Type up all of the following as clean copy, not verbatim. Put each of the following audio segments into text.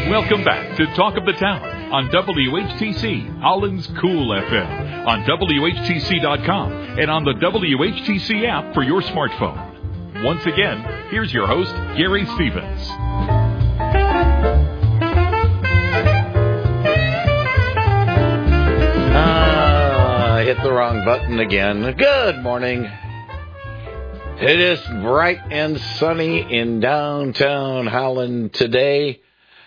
Welcome back to Talk of the Town on WHTC, Holland's Cool FM, on WHTC.com, and on the WHTC app for your smartphone. Once again, here's your host, Gary Stevens. I hit the wrong button again. Good morning. It is bright and sunny in downtown Holland today.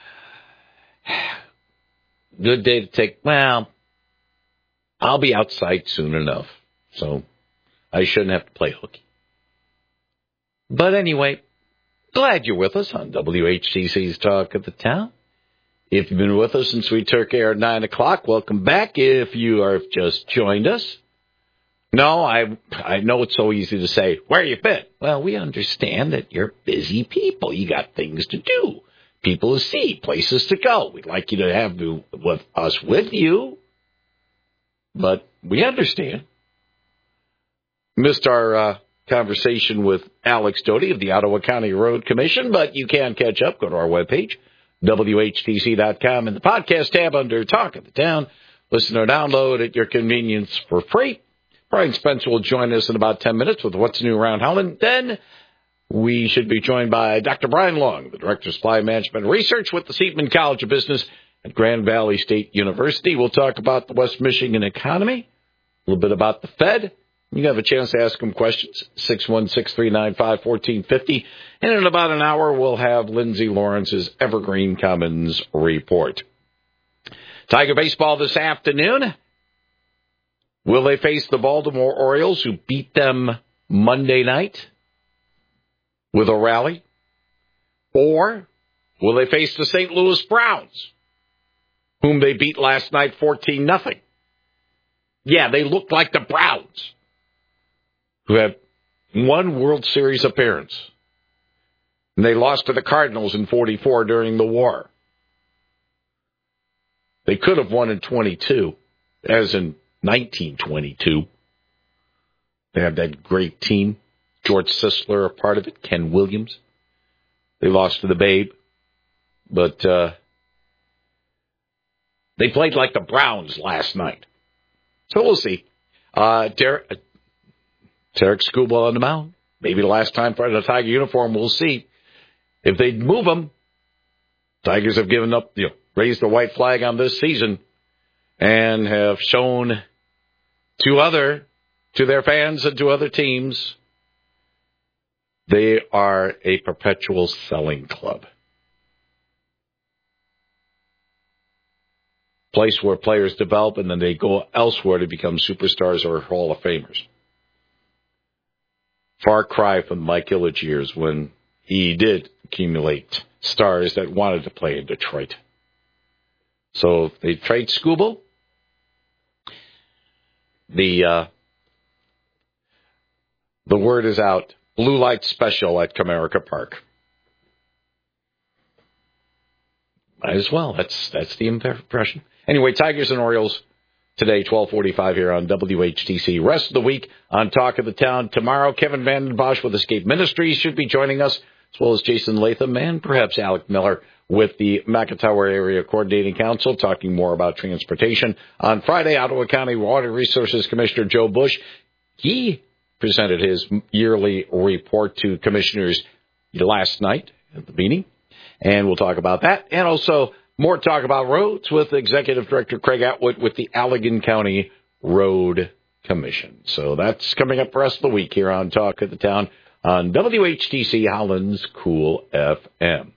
Good day to take, well, I'll be outside soon enough, so I shouldn't have to play hooky. But anyway, glad you're with us on WHTC's Talk of the Town. If you've been with us since we took air at 9 o'clock, welcome back. If you have just joined us, no, I know it's so easy to say, where you been? Well, we understand that you're busy people. You got things to do, people to see, places to go. We'd like you to have us with you, but we understand. Missed our conversation with Alex Doty of the Ottawa County Road Commission, but you can catch up. Go to our webpage, WHTC.com, in the podcast tab under Talk of the Town. Listen or download at your convenience for free. Brian Spencer will join us in about 10 minutes with What's New Around Holland. Then we should be joined by Dr. Brian Long, the Director of Supply Management Research with the Seidman College of Business at Grand Valley State University. We'll talk about the West Michigan economy, a little bit about the Fed. You have a chance to ask them questions, 616-395-1450. And in about an hour, we'll have Lindsay Lawrence's Evergreen Commons report. Tiger baseball this afternoon. Will they face the Baltimore Orioles, who beat them Monday night with a rally? Or will they face the St. Louis Browns, whom they beat last night 14-0? Yeah, they look like the Browns, who have one World Series appearance. And they lost to the Cardinals in 44 during the war. They could have won in 22, as in 1922. They have that great team. George Sisler, a part of it. Ken Williams. They lost to the Babe. But they played like the Browns last night. So we'll see. Tarek Skubal on the mound. Maybe the last time for the Tiger uniform. We'll see. If they move him, Tigers have given up, raised the white flag on this season and have shown to their fans and to other teams, they are a perpetual selling club. Place where players develop and then they go elsewhere to become superstars or Hall of Famers. Far cry from Mike Ilitch years when he did accumulate stars that wanted to play in Detroit. So if they trade Skubal, the word is out. Blue light special at Comerica Park. Might as well. That's the impression. Anyway, Tigers and Orioles today, 12:45 here on WHTC. Rest of the week on Talk of the Town. Tomorrow, Kevin Vanden Bosch with Escape Ministries should be joining us, as well as Jason Latham and perhaps Alec Miller with the McIntyre Area Coordinating Council, talking more about transportation. On Friday, Ottawa County Water Resources Commissioner Joe Bush, he presented his yearly report to commissioners last night at the meeting, and we'll talk about that. And also more talk about roads with Executive Director Craig Atwood with the Allegan County Road Commission. So that's coming up for us the week here on Talk of the Town on WHTC Holland's Cool FM.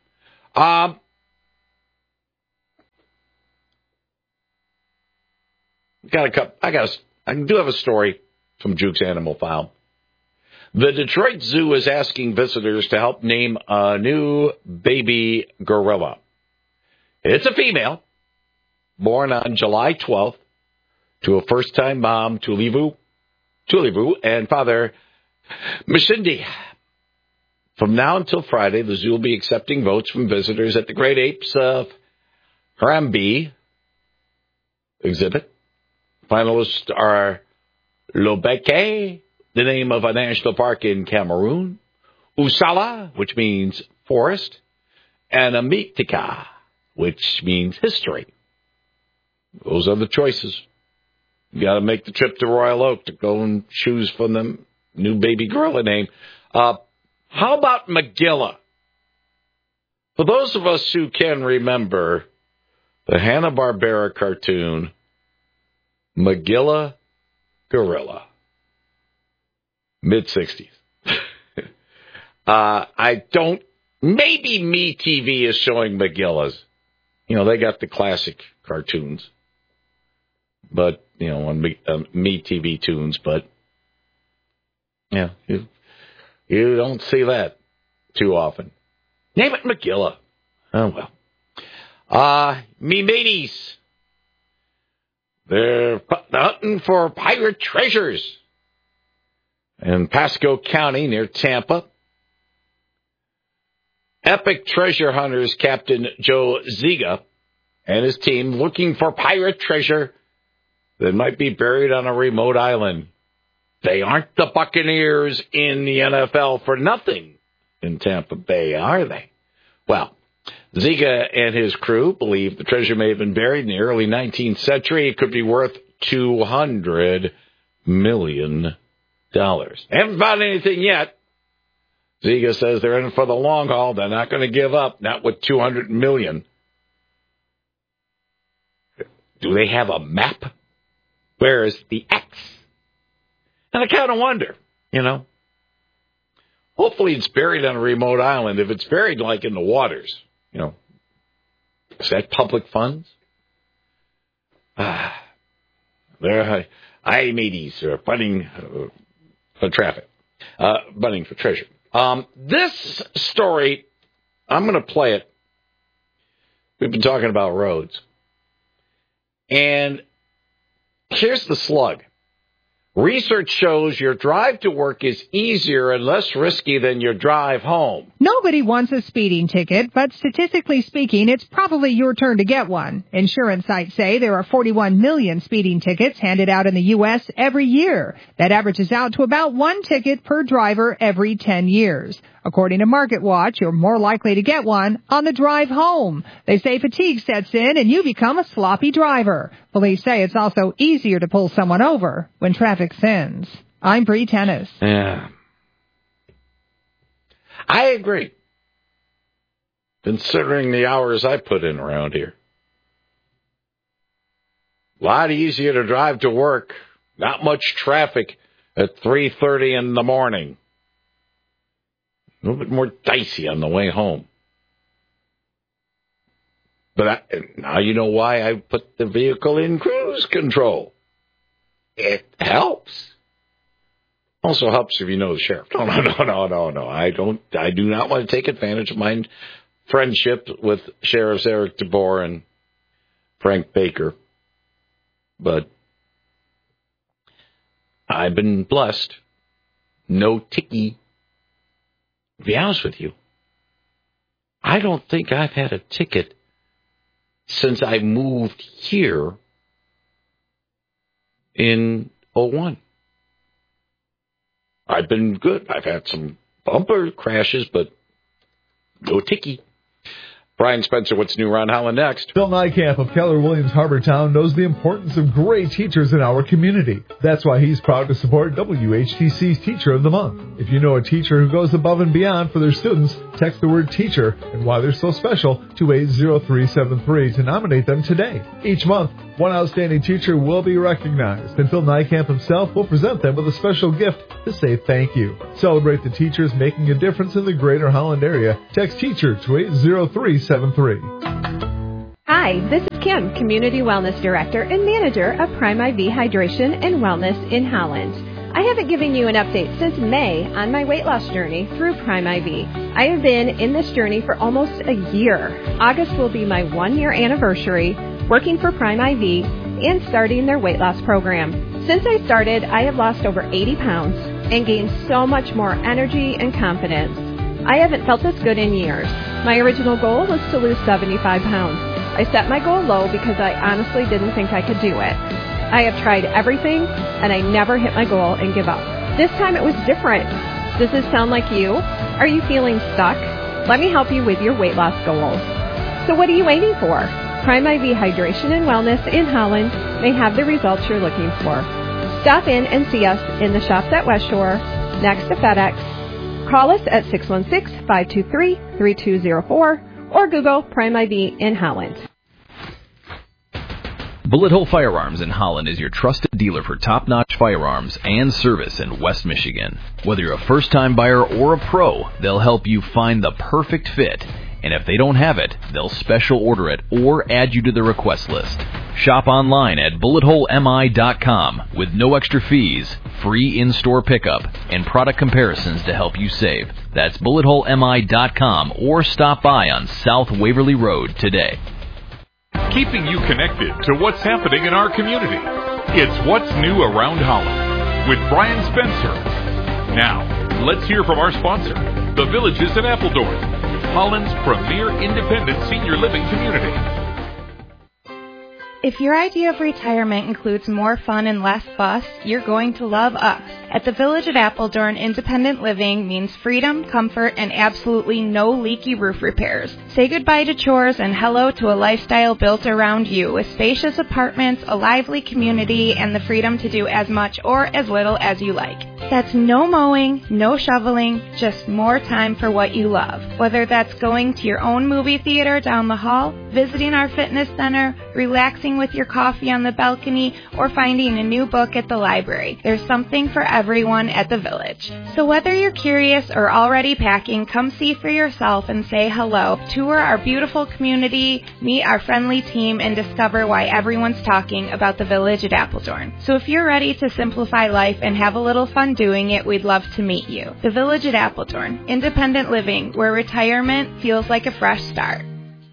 I do have a story from Juke's Animal File. The Detroit Zoo is asking visitors to help name a new baby gorilla. It's a female, born on July 12th to a first-time mom, Tulivu, and father, Mishindi. From now until Friday, the zoo will be accepting votes from visitors at the Great Apes of Harambe exhibit. Finalists are Lobeke, the name of a national park in Cameroon, Usala, which means forest, and Amitika, which means history. Those are the choices. You got to make the trip to Royal Oak to go and choose for them new baby gorilla name. How about Magilla? For those of us who can remember the Hanna-Barbera cartoon, Magilla Gorilla, mid-60s. Maybe MeTV is showing Magillas. They got the classic cartoons. But, on MeTV tunes, but, yeah, you don't see that too often. Name it Magilla. Oh, well. Me mateys. They're hunting for pirate treasures. In Pasco County near Tampa, epic treasure hunters Captain Joe Ziga and his team looking for pirate treasure that might be buried on a remote island. They aren't the Buccaneers in the NFL for nothing in Tampa Bay, are they? Well, Ziga and his crew believe the treasure may have been buried in the early 19th century. It could be worth $200 million. Haven't found anything yet. Ziga says they're in for the long haul. They're not going to give up, not with $200 million. Do they have a map? Where is the X? And I kind of wonder, Hopefully it's buried on a remote island. If it's buried like in the waters, is that public funds? Their mateys are bunting for traffic, bunting for treasure. This story, I'm going to play it. We've been talking about roads. And here's the slug. Research shows your drive to work is easier and less risky than your drive home. Nobody wants a speeding ticket, but statistically speaking, it's probably your turn to get one. Insurance sites say there are 41 million speeding tickets handed out in the U.S. every year. That averages out to about one ticket per driver every 10 years. According to MarketWatch, you're more likely to get one on the drive home. They say fatigue sets in and you become a sloppy driver. Police say it's also easier to pull someone over when traffic thins. I'm Bree Tennis. Yeah. I agree. Considering the hours I put in around here. A lot easier to drive to work. Not much traffic at 3:30 in the morning. A little bit more dicey on the way home. But now you know why I put the vehicle in cruise control. It helps. Also helps if you know the sheriff. No. I do not want to take advantage of my friendship with Sheriffs Eric DeBoer and Frank Baker. But I've been blessed. No ticky. To be honest with you, I don't think I've had a ticket since I moved here in 2001. I've been good. I've had some bumper crashes, but no ticky. Brian Spencer, what's new around Holland next? Phil Niekamp of Keller Williams Harbortown knows the importance of great teachers in our community. That's why he's proud to support WHTC's Teacher of the Month. If you know a teacher who goes above and beyond for their students, text the word teacher and why they're so special to 80373 to nominate them today. Each month, one outstanding teacher will be recognized, and Phil Niekamp himself will present them with a special gift to say thank you. Celebrate the teachers making a difference in the greater Holland area. Text teacher to 80373. Hi, this is Kim, Community Wellness Director and Manager of Prime IV Hydration and Wellness in Holland. I haven't given you an update since May on my weight loss journey through Prime IV. I have been in this journey for almost a year. August will be my 1-year anniversary working for Prime IV and starting their weight loss program. Since I started, I have lost over 80 pounds and gained so much more energy and confidence. I haven't felt this good in years. My original goal was to lose 75 pounds. I set my goal low because I honestly didn't think I could do it. I have tried everything, and I never hit my goal and give up. This time it was different. Does this sound like you? Are you feeling stuck? Let me help you with your weight loss goals. So what are you waiting for? Prime IV Hydration and Wellness in Holland may have the results you're looking for. Stop in and see us in the shops at West Shore, next to FedEx. Call us at 616-523-3204 or Google Prime IV in Holland. Bullet Hole Firearms in Holland is your trusted dealer for top-notch firearms and service in West Michigan. Whether you're a first-time buyer or a pro, they'll help you find the perfect fit. And if they don't have it, they'll special order it or add you to the request list. Shop online at bulletholemi.com with no extra fees, free in-store pickup, and product comparisons to help you save. That's bulletholemi.com or stop by on South Waverly Road today. Keeping you connected to what's happening in our community. It's What's New Around Holland with Brian Spencer. Now, let's hear from our sponsor, The Villages at Appledorn, Holland's premier independent senior living community. If your idea of retirement includes more fun and less fuss, you're going to love us. At the Village at Appledorn, independent living means freedom, comfort, and absolutely no leaky roof repairs. Say goodbye to chores and hello to a lifestyle built around you with spacious apartments, a lively community, and the freedom to do as much or as little as you like. That's no mowing, no shoveling, just more time for what you love. Whether that's going to your own movie theater down the hall, visiting our fitness center, relaxing with your coffee on the balcony, or finding a new book at the library. There's something for everyone at the Village. So whether you're curious or already packing, come see for yourself and say hello. Tour our beautiful community, meet our friendly team, and discover why everyone's talking about the Village at Appledorn. So if you're ready to simplify life and have a little fun doing it, we'd love to meet you. The Village at Appledorn, independent living, where retirement feels like a fresh start.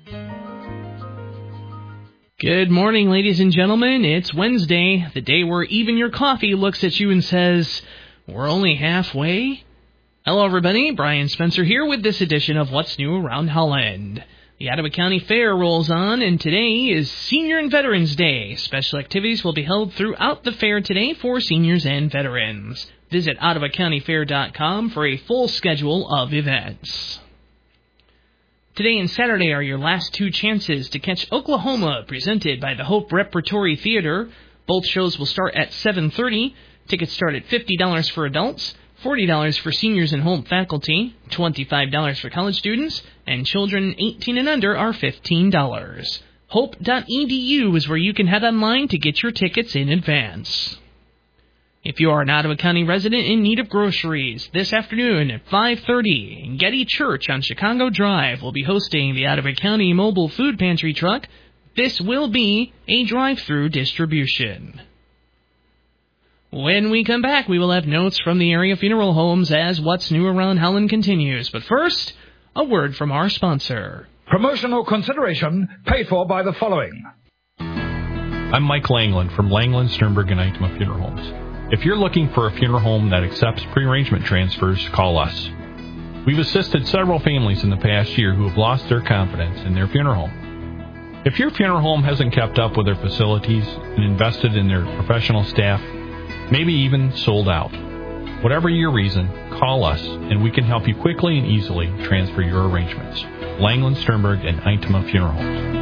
Good morning, ladies and gentlemen. It's Wednesday, the day where even your coffee looks at you and says, we're only halfway? Hello, everybody. Brian Spencer here with this edition of What's New Around Holland. The Ottawa County Fair rolls on, and today is Senior and Veterans Day. Special activities will be held throughout the fair today for seniors and veterans. Visit OttawaCountyFair.com for a full schedule of events. Today and Saturday are your last two chances to catch Oklahoma, presented by the Hope Repertory Theater. Both shows will start at 7:30. Tickets start at $50 for adults, $40 for seniors and home faculty, $25 for college students, and children 18 and under are $15. Hope.edu is where you can head online to get your tickets in advance. If you are an Ottawa County resident in need of groceries, this afternoon at 5:30, Getty Church on Chicago Drive will be hosting the Ottawa County Mobile Food Pantry Truck. This will be a drive-through distribution. When we come back, we will have notes from the area funeral homes as What's New Around Holland continues. But first, a word from our sponsor. Promotional consideration paid for by the following. I'm Mike Langland from Langland, Sternberg, and Itema Funeral Homes. If you're looking for a funeral home that accepts pre-arrangement transfers, call us. We've assisted several families in the past year who have lost their confidence in their funeral home. If your funeral home hasn't kept up with their facilities and invested in their professional staff, maybe even sold out, whatever your reason, call us and we can help you quickly and easily transfer your arrangements. Langland, Sternberg, and Itema Funeral Homes.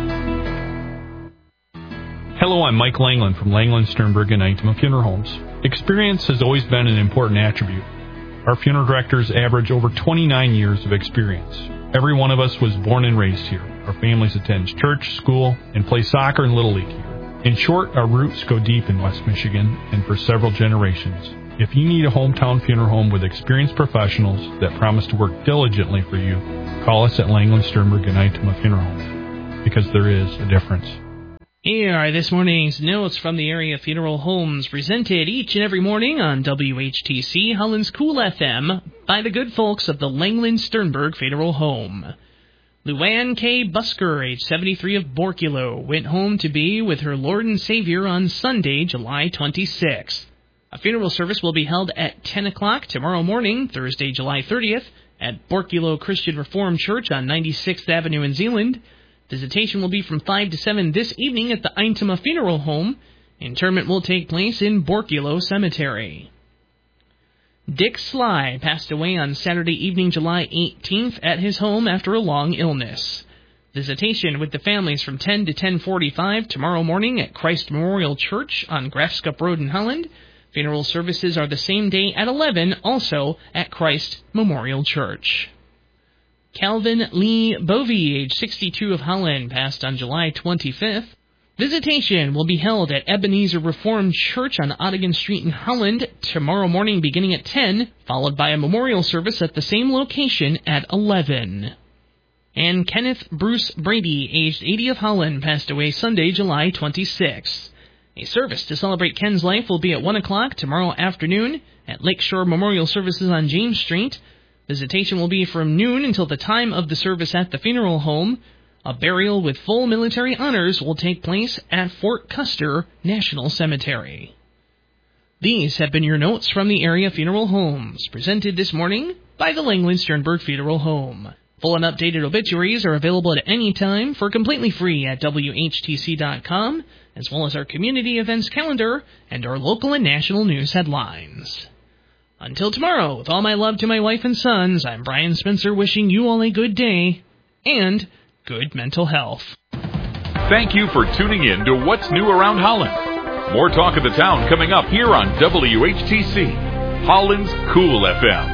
Hello, I'm Mike Langland from Langland, Sternberg, and Itema Funeral Homes. Experience has always been an important attribute. Our funeral directors average over 29 years of experience. Every one of us was born and raised here. Our families attend church, school, and play soccer and Little League here. In short, our roots go deep in West Michigan and for several generations. If you need a hometown funeral home with experienced professionals that promise to work diligently for you, call us at Langland, Sternberg, and Itema Funeral Homes, because there is a difference. Here are this morning's notes from the area funeral homes, presented each and every morning on WHTC, Holland's Cool FM, by the good folks of the Langland Sternberg Funeral Home. Luann K. Busker, age 73 of Borculo, went home to be with her Lord and Savior on Sunday, July 26th. A funeral service will be held at 10 o'clock tomorrow morning, Thursday, July 30th, at Borculo Christian Reformed Church on 96th Avenue in Zeeland. Visitation will be from 5 to 7 this evening at the Itema Funeral Home. Interment will take place in Borculo Cemetery. Dick Sly passed away on Saturday evening, July 18th, at his home after a long illness. Visitation with the families from 10 to 10:45 tomorrow morning at Christ Memorial Church on Grafscup Road in Holland. Funeral services are the same day at 11, also at Christ Memorial Church. Calvin Lee Bovey, age 62 of Holland, passed on July 25th. Visitation will be held at Ebenezer Reformed Church on Ottigan Street in Holland tomorrow morning beginning at 10, followed by a memorial service at the same location at 11. And Kenneth Bruce Brady, aged 80 of Holland, passed away Sunday, July 26th. A service to celebrate Ken's life will be at 1 o'clock tomorrow afternoon at Lakeshore Memorial Services on James Street. Visitation will be from noon until the time of the service at the funeral home. A burial with full military honors will take place at Fort Custer National Cemetery. These have been your notes from the area funeral homes, presented this morning by the Langland Sternberg Funeral Home. Full and updated obituaries are available at any time for completely free at WHTC.com, as well as our community events calendar and our local and national news headlines. Until tomorrow, with all my love to my wife and sons, I'm Brian Spencer wishing you all a good day and good mental health. Thank you for tuning in to What's New Around Holland. More talk of the town coming up here on WHTC, Holland's Cool FM.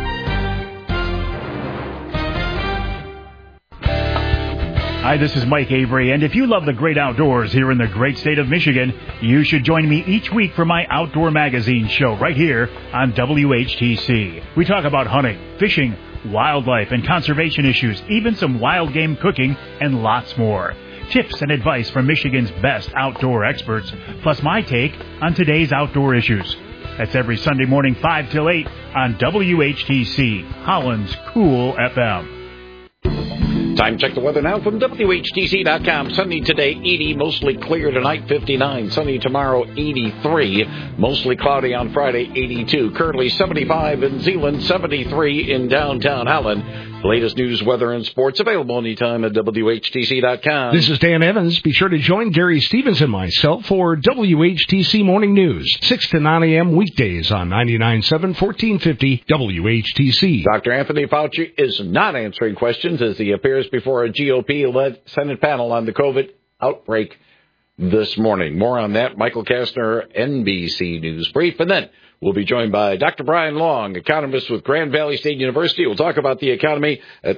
Hi, this is Mike Avery, and if you love the great outdoors here in the great state of Michigan, you should join me each week for my Outdoor Magazine show right here on WHTC. We talk about hunting, fishing, wildlife, and conservation issues, even some wild game cooking, and lots more. Tips and advice from Michigan's best outdoor experts, plus my take on today's outdoor issues. That's every Sunday morning 5 till 8 on WHTC, Holland's Cool FM. Time check the weather now from WHTC.com. Sunny today, 80, mostly clear tonight, 59. Sunny tomorrow, 83. Mostly cloudy on Friday, 82. Currently 75 in Zeeland, 73 in downtown Holland. Latest news, weather, and sports available anytime at WHTC.com. This is Dan Evans. Be sure to join Gary Stevens and myself for WHTC Morning News, 6 to 9 a.m. weekdays on 99.7, 1450 WHTC. Dr. Anthony Fauci is not answering questions as he appears before a GOP-led Senate panel on the COVID outbreak this morning. More on that, Michael Kastner, NBC News Brief. And then we'll be joined by Dr. Brian Long, economist with Grand Valley State University. We'll talk about the economy at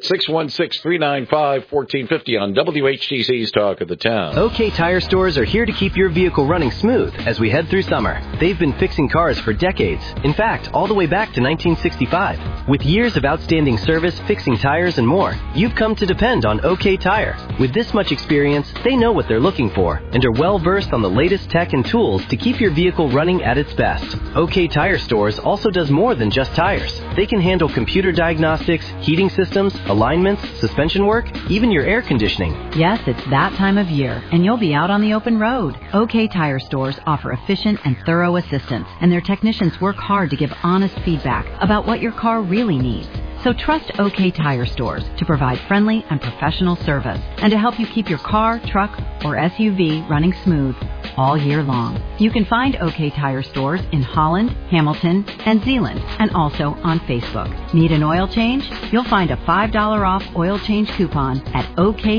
616-395-1450 on WHTC's Talk of the Town. OK Tire Stores are here to keep your vehicle running smooth as we head through summer. They've been fixing cars for decades. In fact, all the way back to 1965. With years of outstanding service, fixing tires, and more, you've come to depend on OK Tire. With this much experience, they know what they're looking for and are well-versed on the latest tech and tools to keep your vehicle running at its best. OK Tire Stores also does more than just tires. They can handle computer diagnostics, heating systems, alignments, suspension work, even your air conditioning. Yes, it's that time of year, and you'll be out on the open road. OK Tire Stores offer efficient and thorough assistance, and their technicians work hard to give honest feedback about what your car really needs. So trust OK Tire Stores to provide friendly and professional service and to help you keep your car, truck, or SUV running smooth all year long. You can find OK Tire Stores in Holland, Hamilton, and Zeeland, and also on Facebook. Need an oil change? You'll find a $5 off oil change coupon at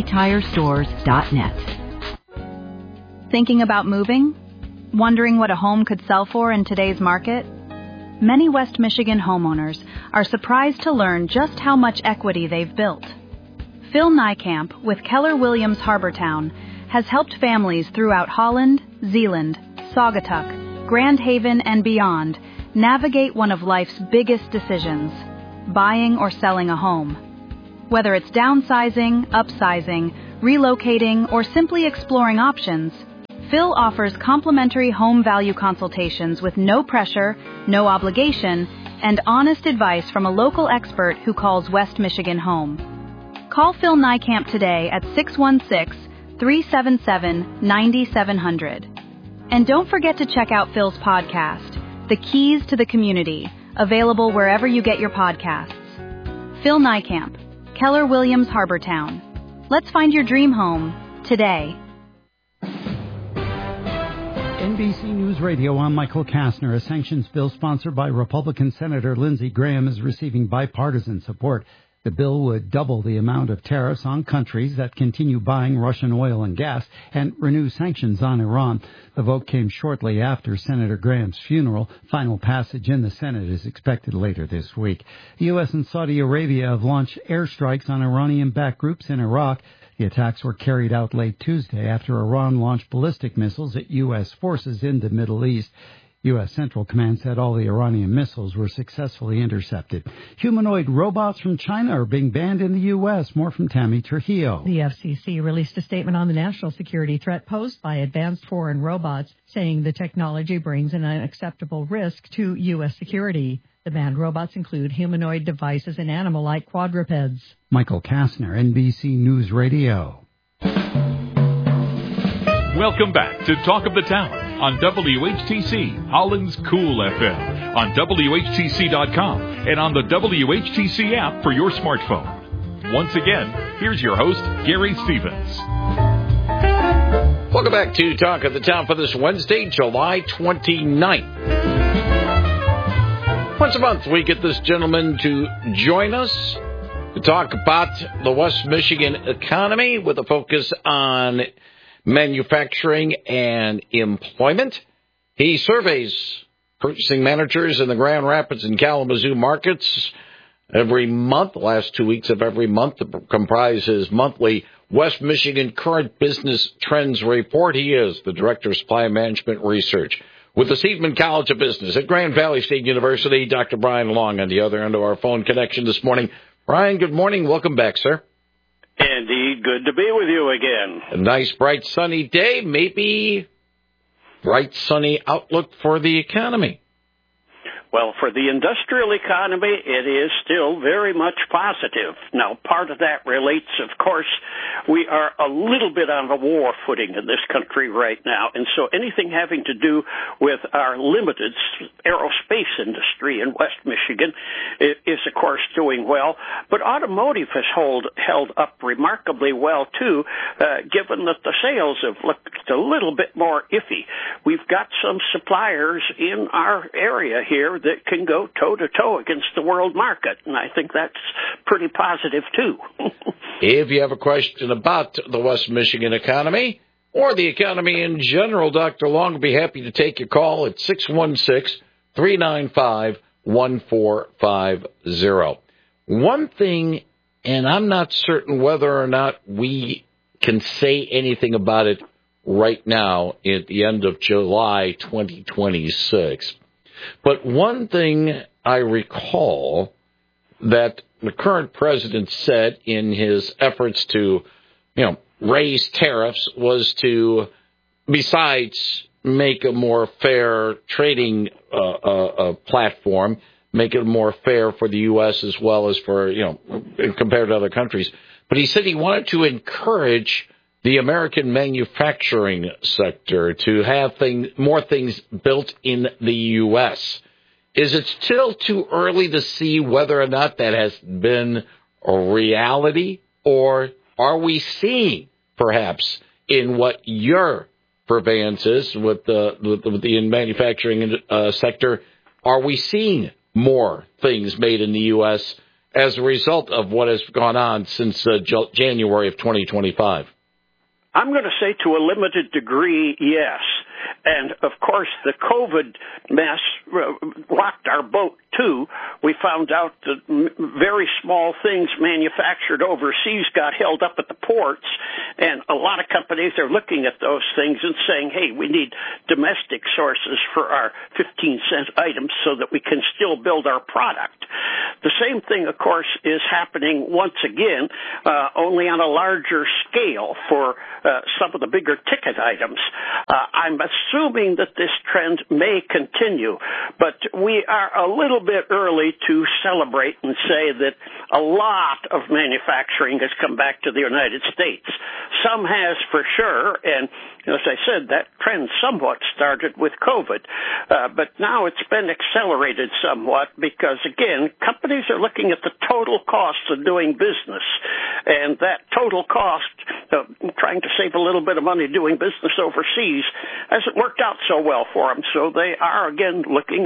oktirestores.net. Thinking about moving? Wondering what a home could sell for in today's market? Many West Michigan homeowners are surprised to learn just how much equity they've built. Phil Niekamp with Keller Williams Harbortown has helped families throughout Holland, Zeeland, Saugatuck, Grand Haven, and beyond navigate one of life's biggest decisions, buying or selling a home. Whether it's downsizing, upsizing, relocating, or simply exploring options, Phil offers complimentary home value consultations with no pressure, no obligation, and honest advice from a local expert who calls West Michigan home. Call Phil Niekamp today at 616-377-9700. And don't forget to check out Phil's podcast, The Keys to the Community, available wherever you get your podcasts. Phil Niekamp, Keller Williams Harbortown. Let's find your dream home today. NBC News Radio, I'm Michael Kastner. A sanctions bill sponsored by Republican Senator Lindsey Graham is receiving bipartisan support. The bill would double the amount of tariffs on countries that continue buying Russian oil and gas and renew sanctions on Iran. The vote came shortly after Senator Graham's funeral. Final passage in the Senate is expected later this week. The U.S. and Saudi Arabia have launched airstrikes on Iranian-backed groups in Iraq. The attacks were carried out late Tuesday after Iran launched ballistic missiles at U.S. forces in the Middle East. U.S. Central Command said all the Iranian missiles were successfully intercepted. Humanoid robots from China are being banned in the U.S. More from Tammy Trujillo. The FCC released a statement on the national security threat posed by advanced foreign robots, saying the technology brings an unacceptable risk to U.S. security. The banned robots include humanoid devices and animal-like quadrupeds. Michael Kastner, NBC News Radio. Welcome back to Talk of the Town on WHTC, Holland's Cool FM, on WHTC.com, and on the WHTC app for your smartphone. Once again, here's your host, Gary Stevens. Welcome back to Talk of the Town for this Wednesday, July 29th. Once a month, we get this gentleman to join us to talk about the West Michigan economy with a focus on manufacturing and employment. He surveys purchasing managers in the Grand Rapids and Kalamazoo markets every month. The last 2 weeks of every month comprise his monthly West Michigan Current Business Trends Report. He is the Director of Supply Management Research with the Seidman College of Business at Grand Valley State University. Dr. Brian Long on the other end of our phone connection this morning. Brian, good morning. Welcome back, sir. Indeed, good to be with you again. A nice, bright, sunny day, maybe bright, sunny outlook for the economy. Well, for the industrial economy, it is still very much positive. Now, part of that relates, of course, we are a little bit on a war footing in this country right now, and so anything having to do with our limited aerospace industry in West Michigan is, of course, doing well. But automotive has held up remarkably well, too, given that the sales have looked a little bit more iffy. We've got some suppliers in our area here that can go toe-to-toe against the world market, and I think that's pretty positive, too. If you have a question about the West Michigan economy or the economy in general, Dr. Long will be happy to take your call at 616-395-1450. One thing, and I'm not certain whether or not we can say anything about it right now at the end of July 2026, but one thing I recall that the current president said in his efforts to, raise tariffs was to, besides make a more fair trading platform, make it more fair for the U.S. as well as for, compared to other countries. But he said he wanted to encourage the American manufacturing sector to have more things built in the U.S. Is it still too early to see whether or not that has been a reality, or are we seeing, perhaps, in what your purveyance is with the manufacturing sector, are we seeing more things made in the U.S. as a result of what has gone on since January of 2025? I'm going to say to a limited degree, yes. And, of course, the COVID mess rocked our boat, too. We found out that very small things manufactured overseas got held up at the ports, and a lot of companies are looking at those things and saying, hey, we need domestic sources for our 15-cent items so that we can still build our product. The same thing, of course, is happening once again, only on a larger scale for some of the bigger ticket items. I'm assuming that this trend may continue, but we are a little bit early to celebrate and say that a lot of manufacturing has come back to the United States. Some has for sure, and as I said, that trend somewhat started with COVID, but now it's been accelerated somewhat because, again, companies are looking at the total cost of doing business, and that total cost of trying to save a little bit of money doing business overseas hasn't worked out so well for them, so they are, again, looking at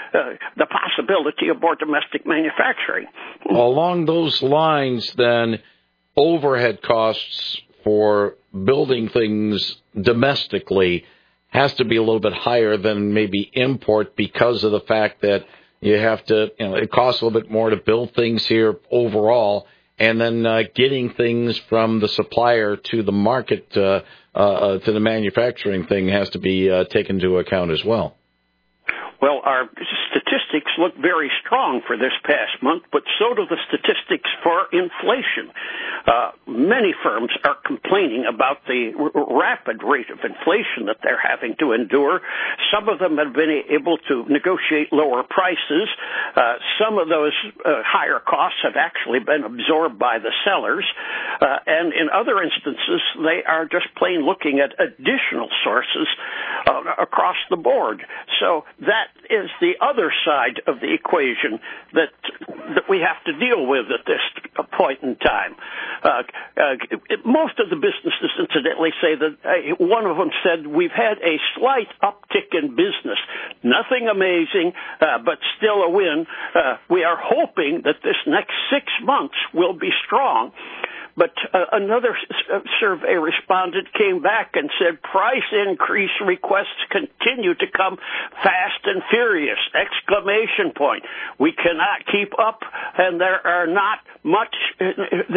the possibility of more domestic manufacturing. Along those lines, then, overhead costs for building things domestically has to be a little bit higher than maybe import because of the fact that you have to, it costs a little bit more to build things here overall, and then getting things from the supplier to the market, to the manufacturing thing has to be taken into account as well. Well, our statistics look very strong for this past month, but so do the statistics for inflation. Many firms are complaining about the rapid rate of inflation that they're having to endure. Some of them have been able to negotiate lower prices. Some of those higher costs have actually been absorbed by the sellers. And in other instances, they are just plain looking at additional sources across the board. So that is the other side of the equation that we have to deal with at this point in time. Most of the businesses, incidentally, say that one of them said, we've had a slight uptick in business. Nothing amazing, but still a win. We are hoping that this next 6 months will be strong. But another survey respondent came back and said price increase requests continue to come fast and furious! Exclamation point. We cannot keep up, and they are not much in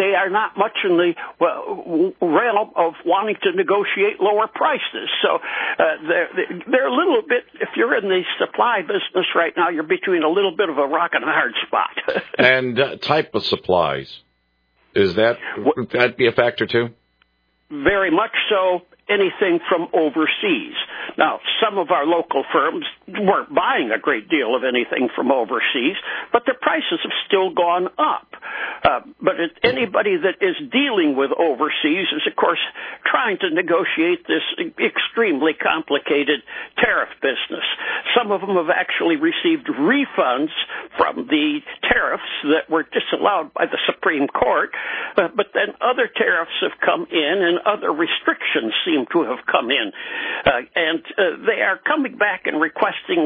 the realm of wanting to negotiate lower prices. So they're a little bit, if you're in the supply business right now, you're between a little bit of a rock and a hard spot. And type of supplies. Would that be a factor too? Very much so. Anything from overseas. Now, some of our local firms weren't buying a great deal of anything from overseas, but their prices have still gone up. But anybody that is dealing with overseas is, of course, trying to negotiate this extremely complicated tariff business. Some of them have actually received refunds from the tariffs that were disallowed by the Supreme Court, but then other tariffs have come in and other restrictions seem to have come in. And they are coming back and requesting,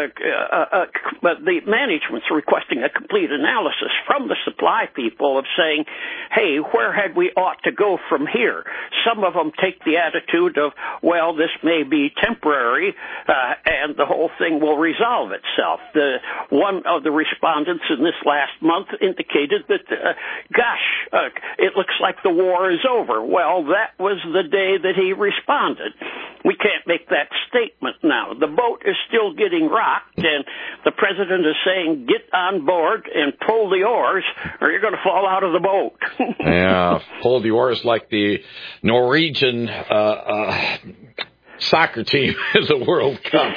the management's requesting a complete analysis from the supply people of saying, hey, where had we ought to go from here? Some of them take the attitude of, well, this may be temporary, and the whole thing will resolve itself. One of the respondents in this last month indicated that, it looks like the war is over. Well, that was the day that he responded. We can't make that statement now. The boat is still getting rocked, and the president is saying, get on board and pull the oars, or you're going to fall out of the boat. Yeah, pull the oars like the Norwegian soccer team in the World Cup.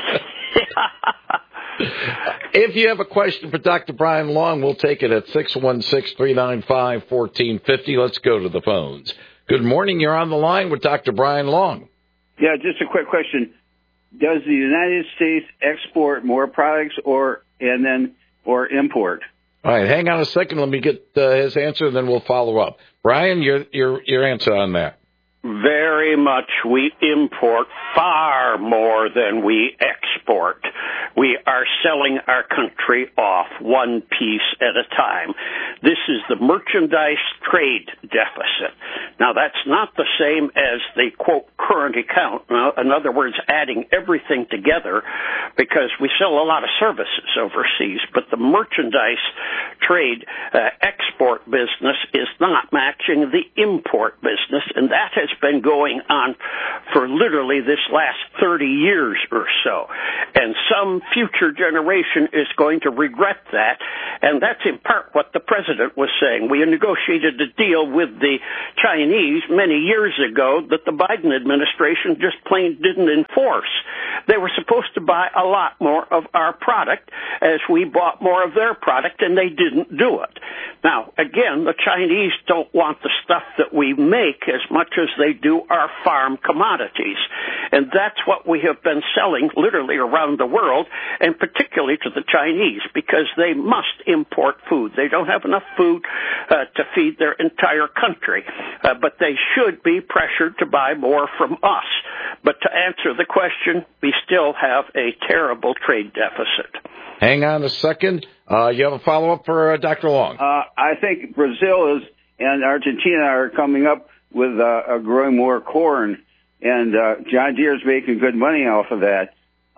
If you have a question for Dr. Brian Long, we'll take it at 616-395-1450. Let's go to the phones. Good morning. You're on the line with Dr. Brian Long. Yeah, just a quick question. Does the United States export more products or import? All right, hang on a second. Let me get his answer, and then we'll follow up. Brian, your answer on that. Very much. We import far more than we export. We are selling our country off one piece at a time. This is the merchandise trade deficit. Now, that's not the same as the, quote, current account. Now, in other words, adding everything together, because we sell a lot of services overseas, but the merchandise trade export business is not matching the import business, and that has been going on for literally this last 30 years or so. And some future generation is going to regret that, and that's in part what the president was saying. We negotiated a deal with the Chinese many years ago that the Biden administration just plain didn't enforce. They were supposed to buy a lot more of our product as we bought more of their product, and they didn't do it. Now, again, the Chinese don't want the stuff that we make as much as they do our farm commodities. And that's what we have been selling literally around the world, and particularly to the Chinese, because they must import food. They don't have enough food to feed their entire country, but they should be pressured to buy more from us. But to answer the question, we still have a terrible trade deficit. Hang on a second. You have a follow-up for Dr. Long? I think Brazil and Argentina are coming up with growing more corn, and John Deere's making good money off of that.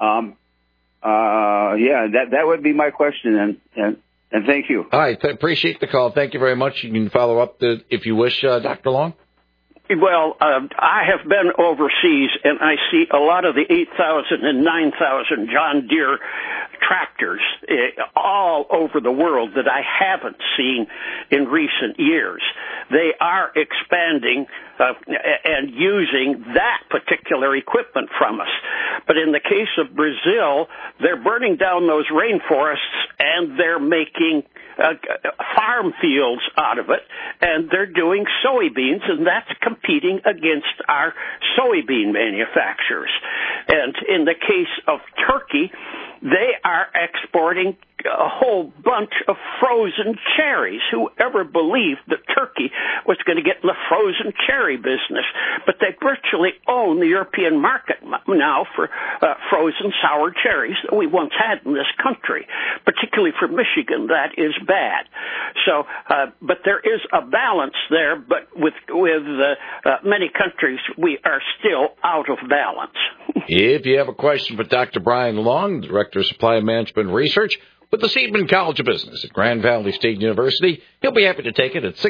That would be my question, and thank you. All right, appreciate the call. Thank you very much. You can follow up if you wish, Dr. Long. Well, I have been overseas, and I see a lot of the 8,000 and 9,000 John Deere tractors all over the world that I haven't seen in recent years. They are expanding and using that particular equipment from us. But in the case of Brazil, they're burning down those rainforests, and they're making farm fields out of it, and they're doing soybeans, and that's competing against our soybean manufacturers. And in the case of Turkey, they are exporting a whole bunch of frozen cherries. Whoever believed that Turkey was going to get in the frozen cherry business? But they virtually own the European market now for frozen sour cherries that we once had in this country. Particularly for Michigan, that is bad. So, but there is a balance there, but with many countries, we are still out of balance. If you have a question for Dr. Brian Long, Director of Supply and Management Research with the Seidman College of Business at Grand Valley State University, he'll be happy to take it at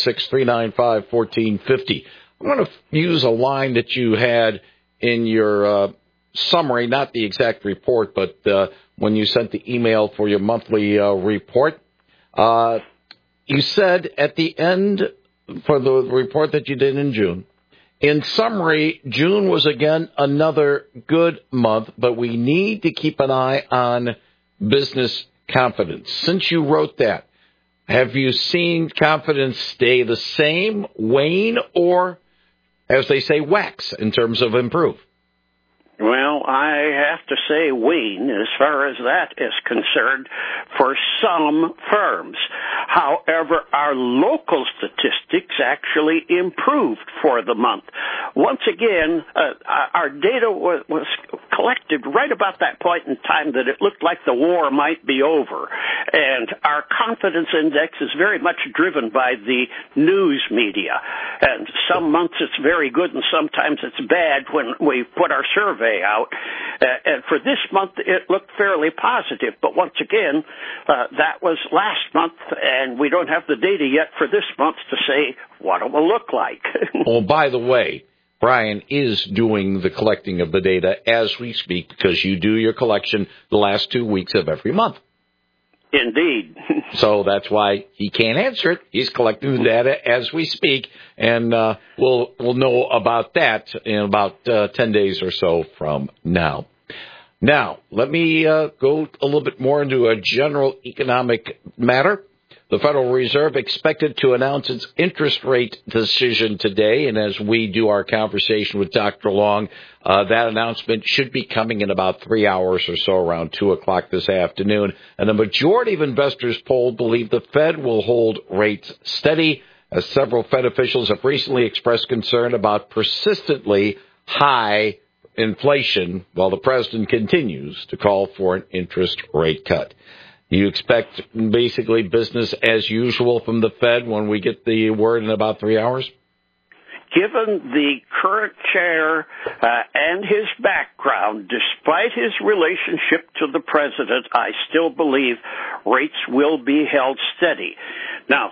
616-395-1450. I'm going to use a line that you had in your summary, not the exact report, but when you sent the email for your monthly report. You said at the end for the report that you did in June, in summary, June was again another good month, but we need to keep an eye on business confidence. Since you wrote that, have you seen confidence stay the same, wane, or, as they say, wax in terms of improve? Well, I have to say wane as far as that is concerned for some firms. However, our local statistics actually improved for the month. Once again, our data was collected right about that point in time that it looked like the war might be over. And our confidence index is very much driven by the news media. And some months it's very good and sometimes it's bad when we put our survey out. And for this month, it looked fairly positive. But once again, that was last month, and we don't have the data yet for this month to say what it will look like. Oh, by the way, Brian is doing the collecting of the data as we speak because you do your collection the last 2 weeks of every month. Indeed. So that's why he can't answer it. He's collecting the data as we speak, and we'll know about that in about 10 days or so from now. Now, let me go a little bit more into a general economic matter. The Federal Reserve expected to announce its interest rate decision today, and as we do our conversation with Dr. Long, that announcement should be coming in about 3 hours or so, around 2 o'clock this afternoon. And the majority of investors polled believe the Fed will hold rates steady, as several Fed officials have recently expressed concern about persistently high inflation, while the president continues to call for an interest rate cut. You expect basically business as usual from the Fed when we get the word in about 3 hours? Given the current chair and his background, despite his relationship to the president, I still believe rates will be held steady. Now,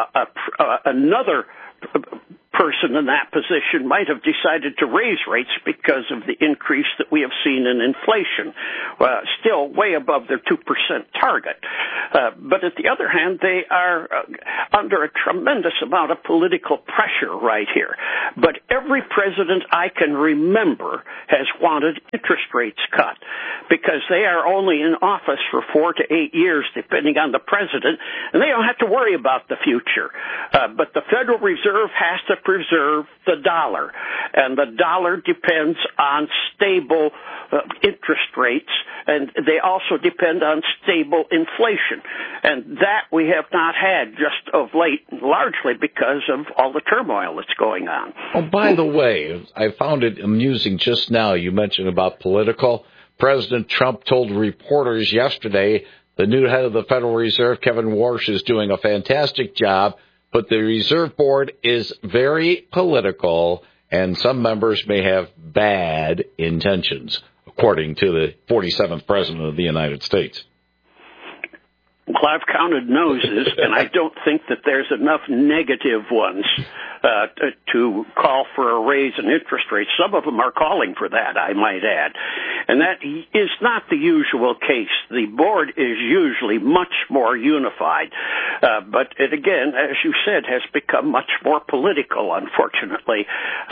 another person in that position might have decided to raise rates because of the increase that we have seen in inflation, still way above their 2% target. But at the other hand, they are under a tremendous amount of political pressure right here. But every president I can remember has wanted interest rates cut because they are only in office for 4 to 8 years, depending on the president, and they don't have to worry about the future. But the Federal Reserve has to preserve the dollar. And the dollar depends on stable interest rates, and they also depend on stable inflation. And that we have not had just of late, largely because of all the turmoil that's going on. Oh, by the way, I found it amusing just now. You mentioned about political. President Trump told reporters yesterday the new head of the Federal Reserve, Kevin Warsh, is doing a fantastic job, but the Reserve Board is very political, and some members may have bad intentions, according to the 47th President of the United States. Well, I've counted noses, and I don't think that there's enough negative ones to call for a raise in interest rates. Some of them are calling for that, I might add. And that is not the usual case. The board is usually much more unified. But it, again, as you said, has become much more political, unfortunately,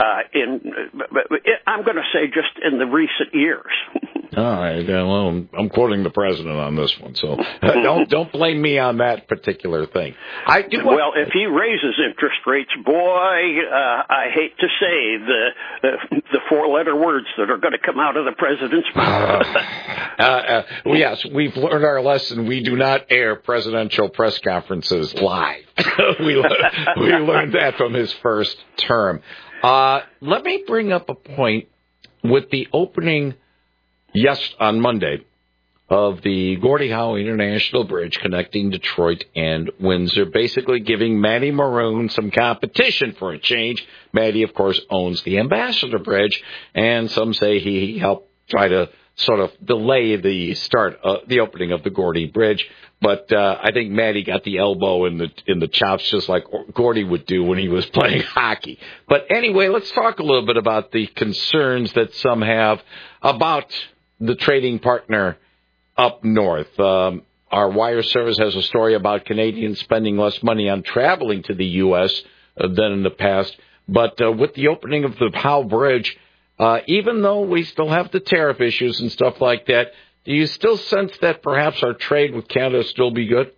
I'm going to say just in the recent years. All right. Well, I'm quoting the president on this one, so don't blame me on that particular thing. Well, if he raises interest rates, boy, I hate to say the four-letter words that are going to come out of the president's mouth. Yes, we've learned our lesson. We do not air presidential press conferences live. we learned that from his first term. Let me bring up a point with the opening on Monday of the Gordie Howe International Bridge connecting Detroit and Windsor, basically giving Matty Maroon some competition for a change. Matty, of course, owns the Ambassador Bridge, and some say he helped try to sort of delay the opening of the Gordie Bridge. But I think Matty got the elbow in the chops, just like Gordie would do when he was playing hockey. But anyway, let's talk a little bit about the concerns that some have about the trading partner up north. Our wire service has a story about Canadians spending less money on traveling to the U.S. Than in the past. But with the opening of the Howe Bridge, even though we still have the tariff issues and stuff like that, do you still sense that perhaps our trade with Canada will still be good?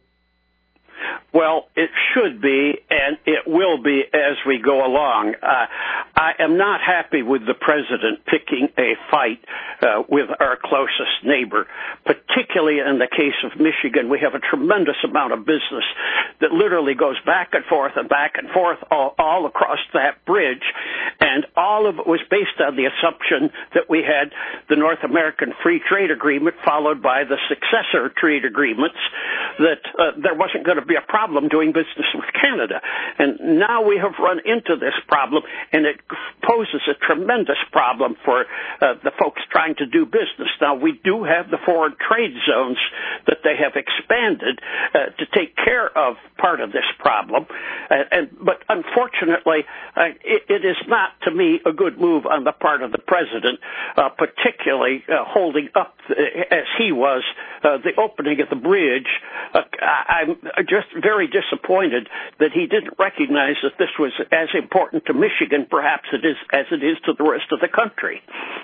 Well, it should be, and it will be as we go along. I am not happy with the president picking a fight with our closest neighbor, particularly in the case of Michigan. We have a tremendous amount of business that literally goes back and forth all across that bridge, and all of it was based on the assumption that we had the North American Free Trade Agreement followed by the successor trade agreements, that there wasn't going to be a problem doing business with Canada. And now we have run into this problem, and it poses a tremendous problem for the folks trying to do business. Now, we do have the foreign trade zones that they have expanded to take care of part of this problem. But unfortunately, it is not, to me, a good move on the part of the president, particularly holding up, as he was, the opening of the bridge. I'm just very disappointed that he didn't recognize that this was as important to Michigan, perhaps as it is to the rest of the country.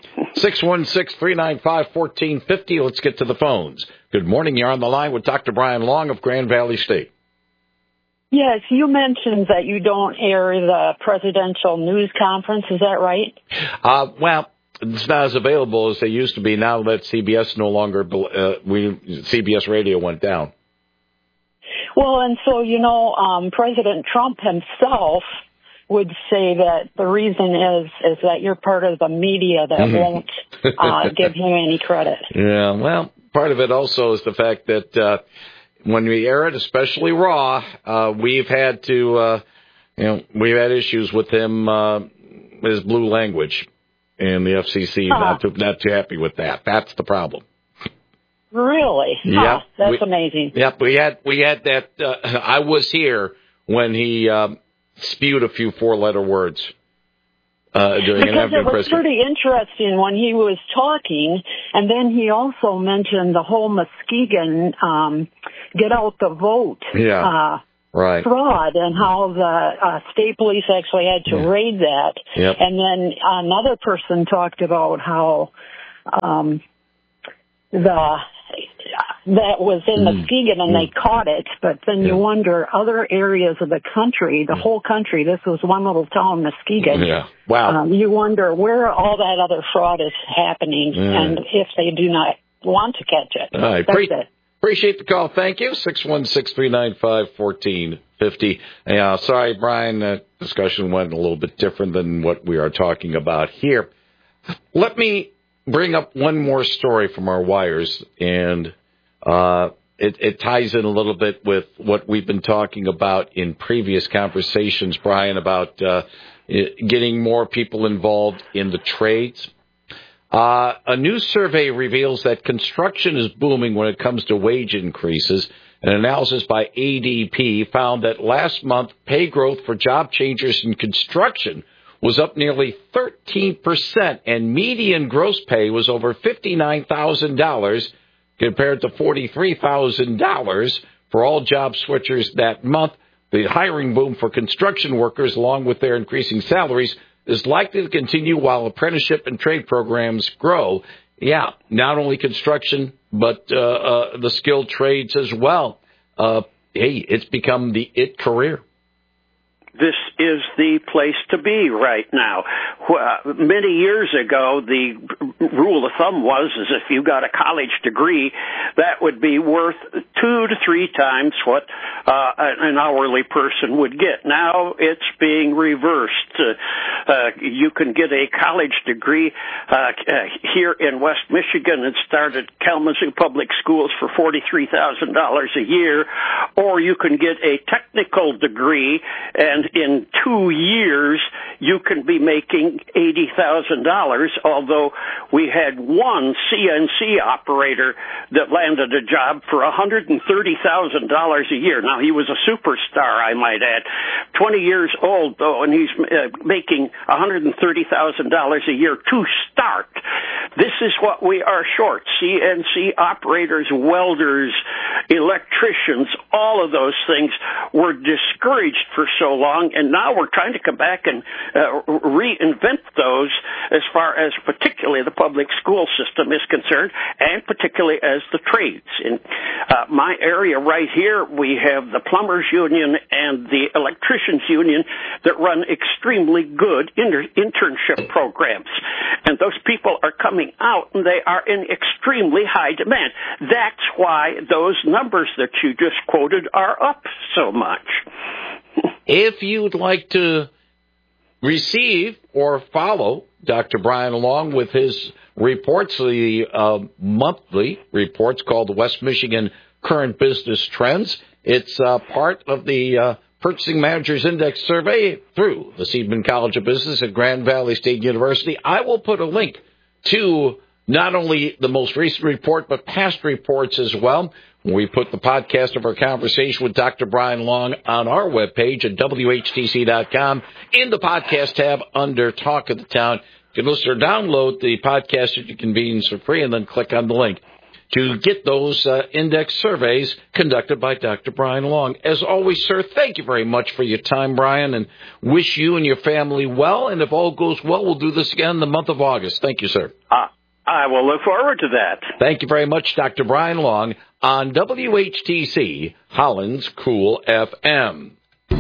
616-395-1450. Let's get to the phones. Good morning. You're on the line with Dr. Brian Long of Grand Valley State. Yes, you mentioned that you don't air the presidential news conference. Is that right? Well, it's not as available as they used to be now that CBS no longer, CBS radio went down. Well, and so, President Trump himself would say that the reason is that you're part of the media that won't give him any credit. Yeah, well, part of it also is the fact that when we air it, especially Raw, we've had to, we've had issues with him, his blue language, and the FCC not too happy with that. That's the problem. Really? Yeah, that's amazing. Yep, we had that. I was here when he spewed a few four-letter words during an because interview. it was pretty interesting when he was talking, and then he also mentioned the whole Muskegon get out the vote right. fraud, and how the state police actually had to raid that. Yep. And then another the that was in Muskegon, and they caught it. But then you wonder, other areas of the country, the whole country, this was one little town, Muskegon. Yeah. Wow. You wonder where all that other fraud is happening, and if they do not want to catch it. All right. That's it. Appreciate the call. Thank you. 616-395-1450. Sorry, Brian, that discussion went a little bit different than what we are talking about here. Let me bring up one more story from our wires, and it ties in a little bit with what we've been talking about in previous conversations, Brian, about getting more people involved in the trades. A new survey reveals that construction is booming when it comes to wage increases. An analysis by ADP found that last month, pay growth for job changers in construction was up nearly 13%, and median gross pay was over $59,000 compared to $43,000 for all job switchers that month. The hiring boom for construction workers, along with their increasing salaries, is likely to continue while apprenticeship and trade programs grow. Yeah, not only construction, but the skilled trades as well. It's become the it career. This is the place to be right now. Many years ago, the rule of thumb was is if you got a college degree, that would be worth 2 to 3 times what an hourly person would get. Now it's being reversed. You can get a college degree here in West Michigan and start at Kalamazoo Public Schools for $43,000 a year, or you can get a technical degree, and in 2 years, you can be making $80,000, although we had one CNC operator that landed a job for $130,000 a year. Now, he was a superstar, I might add. 20 years old, though, and he's making $130,000 a year to start. This is what we are short. CNC operators, welders, electricians, all of those things were discouraged for so long, and now we're trying to come back and reinvent those as far as particularly the public school system is concerned, and particularly as the trades. In my area right here, we have the plumbers union and the electricians union that run extremely good internship programs, and those people are coming out and they are in extremely high demand. That's why those numbers that you just quoted are up so much. If you'd like to receive or follow Dr. Brian along with his reports, the monthly reports called the West Michigan Current Business Trends, it's part of the Purchasing Managers Index survey through the Seidman College of Business at Grand Valley State University. I will put a link to not only the most recent report, but past reports as well. We put the podcast of our conversation with Dr. Brian Long on our webpage at WHTC.com in the podcast tab under Talk of the Town. You can listen or download the podcast at your convenience for free and then click on the link to get those index surveys conducted by Dr. Brian Long. As always, sir, thank you very much for your time, Brian, and wish you and your family well. And if all goes well, we'll do this again in the month of August. Thank you, sir. I will look forward to that. Thank you very much, Dr. Brian Long, on WHTC, Holland's Cool FM.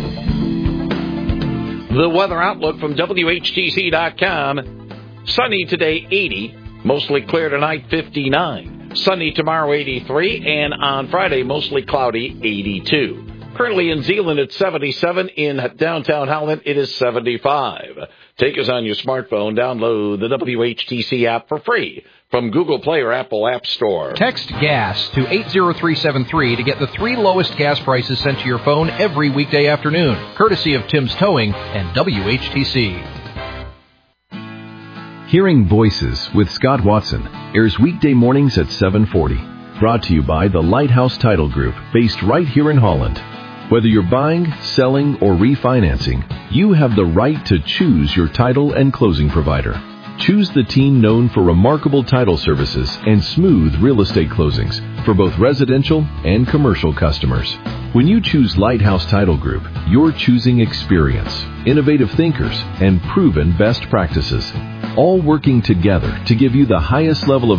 The weather outlook from WHTC.com. Sunny today, 80. Mostly clear tonight, 59. Sunny tomorrow, 83. And on Friday, mostly cloudy, 82. Currently in Zeeland, it's 77. In downtown Holland, it is 75. Take us on your smartphone. Download the WHTC app for free from Google Play or Apple App Store. Text GAS to 80373 to get the 3 lowest gas prices sent to your phone every weekday afternoon, courtesy of Tim's Towing and WHTC. Hearing Voices with Scott Watson airs weekday mornings at 7:40. Brought to you by the Lighthouse Title Group, based right here in Holland. Whether you're buying, selling, or refinancing, you have the right to choose your title and closing provider. Choose the team known for remarkable title services and smooth real estate closings for both residential and commercial customers. When you choose Lighthouse Title Group, you're choosing experience, innovative thinkers, and proven best practices, all working together to give you the highest level of